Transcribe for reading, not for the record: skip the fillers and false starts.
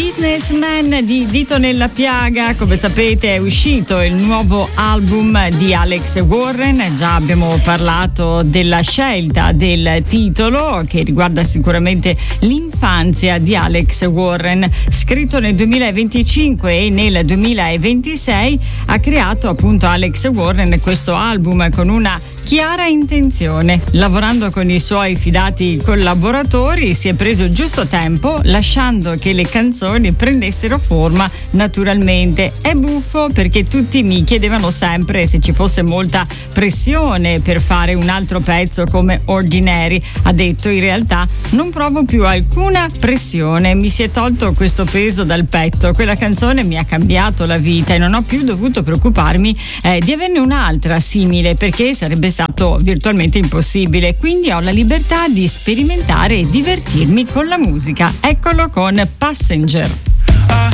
Businessman di Dito nella piaga. Come sapete è uscito il nuovo album di Alex Warren, già abbiamo parlato della scelta del titolo che riguarda sicuramente l'infanzia di Alex Warren. Scritto nel 2025 e nel 2026 ha creato appunto Alex Warren questo album con una chiara intenzione. Lavorando con i suoi fidati collaboratori si è preso giusto tempo, lasciando che le canzoni prendessero forma naturalmente. È buffo perché tutti mi chiedevano sempre se ci fosse molta pressione per fare un altro pezzo come Ordinary. Ha detto: in realtà non provo più alcuna pressione, mi si è tolto questo peso dal petto, quella canzone mi ha cambiato la vita e non ho più dovuto preoccuparmi di averne un'altra simile, perché sarebbe stato virtualmente impossibile, quindi ho la libertà di sperimentare e divertirmi con la musica. Eccolo con Passenger.